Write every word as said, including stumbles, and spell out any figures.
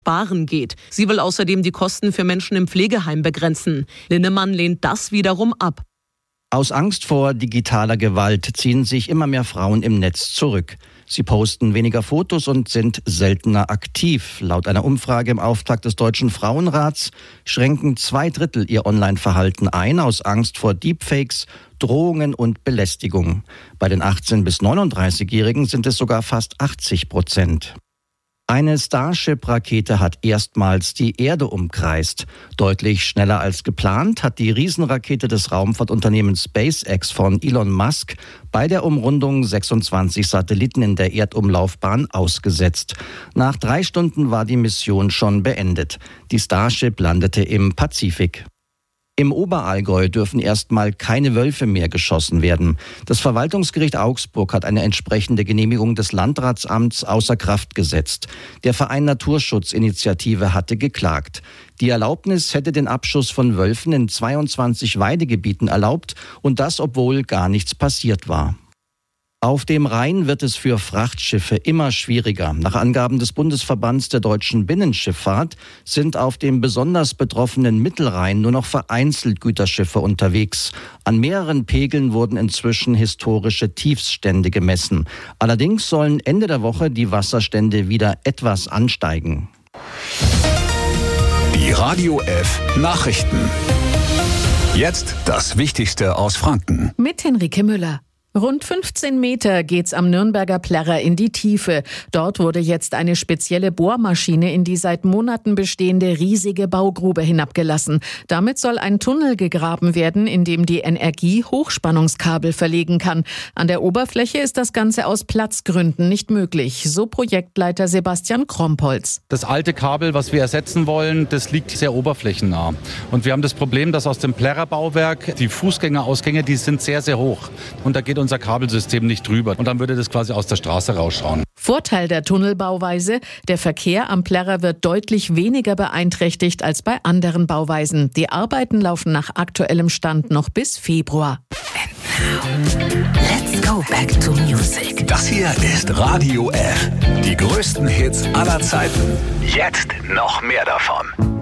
Sparen geht. Sie will außerdem die Kosten für Menschen im Pflegeheim begrenzen. Linnemann lehnt das wiederum ab. Aus Angst vor digitaler Gewalt ziehen sich immer mehr Frauen im Netz zurück. Sie posten weniger Fotos und sind seltener aktiv. Laut einer Umfrage im Auftrag des Deutschen Frauenrats schränken zwei Drittel ihr Online-Verhalten ein aus Angst vor Deepfakes, Drohungen und Belästigung. Bei den achtzehn- bis neununddreißigjährigen sind es sogar fast achtzig Prozent. Eine Starship-Rakete hat erstmals die Erde umkreist. Deutlich schneller als geplant hat die Riesenrakete des Raumfahrtunternehmens SpaceX von Elon Musk bei der Umrundung sechsundzwanzig Satelliten in der Erdumlaufbahn ausgesetzt. Nach drei Stunden war die Mission schon beendet. Die Starship landete im Pazifik. Im Oberallgäu dürfen erstmal keine Wölfe mehr geschossen werden. Das Verwaltungsgericht Augsburg hat eine entsprechende Genehmigung des Landratsamts außer Kraft gesetzt. Der Verein Naturschutzinitiative hatte geklagt. Die Erlaubnis hätte den Abschuss von Wölfen in zweiundzwanzig Weidegebieten erlaubt und das, obwohl gar nichts passiert war. Auf dem Rhein wird es für Frachtschiffe immer schwieriger. Nach Angaben des Bundesverbands der deutschen Binnenschifffahrt sind auf dem besonders betroffenen Mittelrhein nur noch vereinzelt Güterschiffe unterwegs. An mehreren Pegeln wurden inzwischen historische Tiefststände gemessen. Allerdings sollen Ende der Woche die Wasserstände wieder etwas ansteigen. Die Radio F Nachrichten. Jetzt das Wichtigste aus Franken. Mit Henrike Müller. Rund fünfzehn Meter geht's am Nürnberger Plärrer in die Tiefe. Dort wurde jetzt eine spezielle Bohrmaschine in die seit Monaten bestehende riesige Baugrube hinabgelassen. Damit soll ein Tunnel gegraben werden, in dem die Energie Hochspannungskabel verlegen kann. An der Oberfläche ist das Ganze aus Platzgründen nicht möglich, so Projektleiter Sebastian Krompolz. Das alte Kabel, was wir ersetzen wollen, das liegt sehr oberflächennah. Und wir haben das Problem, dass aus dem Plärrer-Bauwerk die Fußgängerausgänge, die sind sehr, sehr hoch. Und da geht unser Kabelsystem nicht drüber. Und dann würde das quasi aus der Straße rausschauen. Vorteil der Tunnelbauweise: Der Verkehr am Plärrer wird deutlich weniger beeinträchtigt als bei anderen Bauweisen. Die Arbeiten laufen nach aktuellem Stand noch bis Februar. And now, let's go back to music. Das hier ist Radio F. Die größten Hits aller Zeiten. Jetzt noch mehr davon.